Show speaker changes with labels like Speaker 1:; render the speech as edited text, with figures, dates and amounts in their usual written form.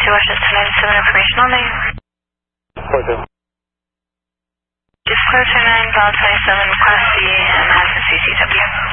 Speaker 1: Washington 97 information on name. Disclosure 9, Val 27, Class C, and has a CCW.